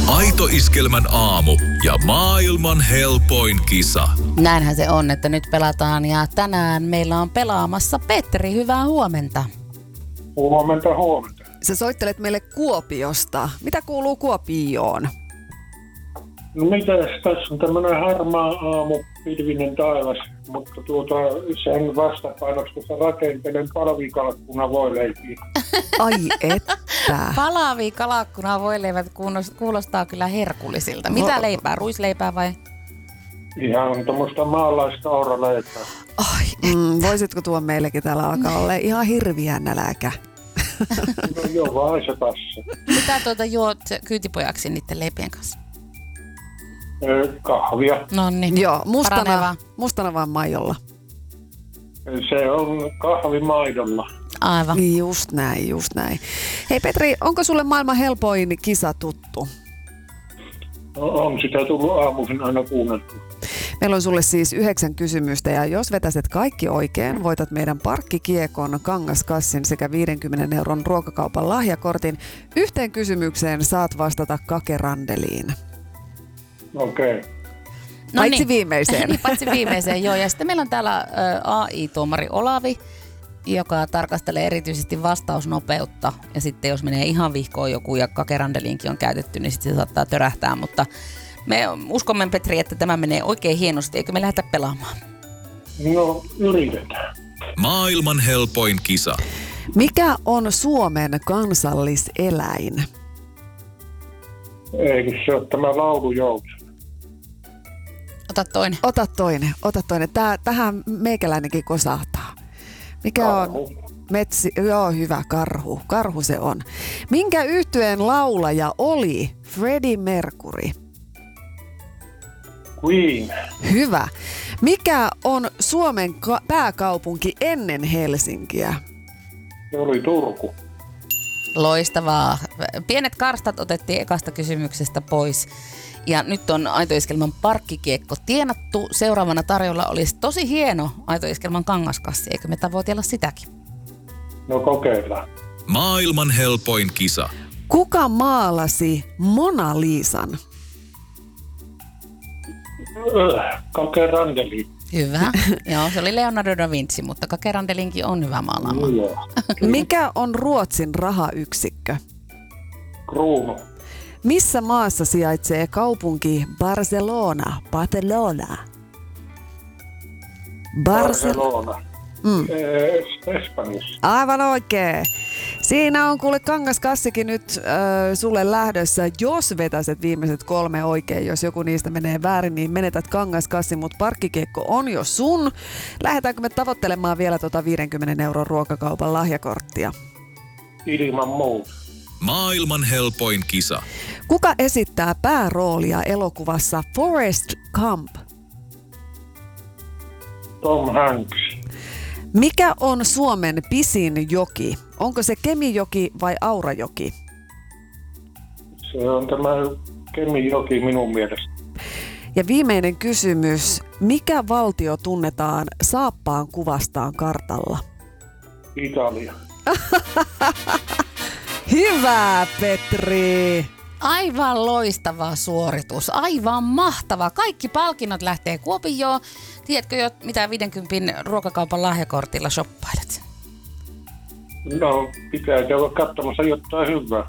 Aito Iskelmän aamu ja maailman helpoin kisa. Näinhän se on, että nyt pelataan ja tänään meillä on pelaamassa Petri. Hyvää huomenta. Huomenta. Sä soittelet meille Kuopiosta. Mitä kuuluu Kuopioon? No mitäs, tässä on tämmönen harmaa aamu, pilvinen taivas, mutta sen vastapainoksessa rakentelen palvikalakkuna voileipiä. Ai että. Palavia kalakkuna voileivät kuulostaa kyllä herkullisilta. Mitä leipää? Ruisleipää vai? Ihan tommoista maalaista auraleipää. Ai, voisitko tuon meillekin täällä alkaa olla ihan hirviä näläkä? No joo, vai se tässä. Mitä juot kyytipojaksi niiden leipien kanssa? Kahvia. Noniin. Joo, mustana vaan maidolla. Se on kahvimaidolla. Aivan. Just näin. Hei Petri, onko sulle maailman helpoin kisa tuttu? No, on sitä tullut aamuisin aina kuunneltu. Meillä on sulle siis 9 kysymystä ja jos vetäset kaikki oikein, voitat meidän parkkikiekon, kangaskassin sekä 50 € ruokakaupan lahjakortin. Yhteen kysymykseen saat vastata kakerandeliin. Okei. Paitsi viimeiseen. Niin, paitsi viimeiseen, joo. Ja sitten meillä on täällä AI-tuomari Olavi, joka tarkastelee erityisesti vastausnopeutta. Ja sitten jos menee ihan vihkoon joku ja kakerandeliinkin on käytetty, niin sitten se saattaa törähtää. Mutta me uskomme, Petri, että tämä menee oikein hienosti. Eikö me lähdetä pelaamaan? No, yritetään. Maailman helpoin kisa. Mikä on Suomen kansalliseläin? Eikö se ole tämä laulujoutsen? Ota toinen. Tähän meikäläinenkin kosahtaa. Mikä Karhu. on? Joo, hyvä, karhu. Karhu se on. Minkä yhtyeen laulaja oli Freddie Mercury? Queen. Hyvä. Mikä on Suomen pääkaupunki ennen Helsinkiä? Se oli Turku. Loistavaa. Pienet karstat otettiin ekasta kysymyksestä pois. Ja nyt on Aito Iskelman parkkikiekko tienattu. Seuraavana tarjolla olisi tosi hieno Aito Iskelman kangaskassi. Eikö me tavoitella sitäkin? No kokeillaan. Maailman helpoin kisa. Kuka maalasi Mona Lisan? Kakerandeli. Hyvä. Joo, se oli Leonardo da Vinci, mutta kakerandelinkin on hyvä maalaama. Joo. Mikä on Ruotsin rahayksikkö? Kruunu. Missä maassa sijaitsee kaupunki Barcelona? Barcelona. Espanjassa. Aivan oikein. Siinä on kuule kangaskassikin nyt sulle lähdössä. Jos vetäset viimeiset 3 oikein, jos joku niistä menee väärin, niin menetät kangaskassin, mutta parkkikiekko on jo sun. Lähdetäänkö me tavoittelemaan vielä 50 € ruokakaupan lahjakorttia? Ilman muuta. Maailman helpoin kisa. Kuka esittää pääroolia elokuvassa Forrest Gump? Tom Hanks. Mikä on Suomen pisin joki? Onko se Kemijoki vai Aurajoki? Se on tämä Kemijoki minun mielestä. Ja viimeinen kysymys. Mikä valtio tunnetaan saappaan kuvastaan kartalla? Italia. Hyvä, Petri! Aivan loistava suoritus. Aivan mahtava. Kaikki palkinnot lähtee Kuopioon. Tiedätkö jo, mitä 50 ruokakaupan lahjakortilla shoppailet? No, pitää käydä katsomassa jotain hyvää.